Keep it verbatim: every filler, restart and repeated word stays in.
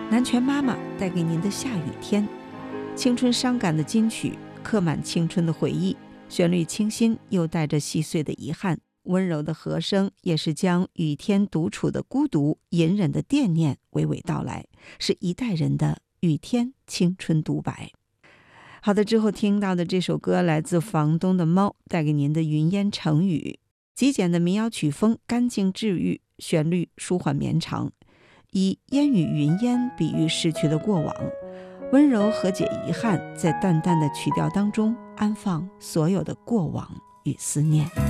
南拳妈妈带给您的下雨天，青春伤感的金曲，刻满青春的回忆，旋律清新又带着细碎的遗憾，温柔的和声也是将雨天独处的孤独、隐忍的惦念娓娓道来，是一代人的雨天青春独白。好的，之后听到的这首歌来自房东的猫，带给您的云烟成雨，极简的民谣曲风，干净治愈，旋律舒缓绵长，以烟雨云烟比喻逝去的过往，温柔和解遗憾，在淡淡的曲调当中安放所有的过往与思念。